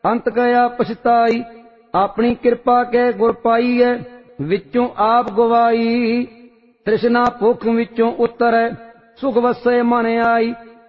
अंत गया पछताई। अपनी कृपा के गुर पाईए, विचों आप गवाई। तृष्णा भुख विचों उतरै, सुख वसे मन आई।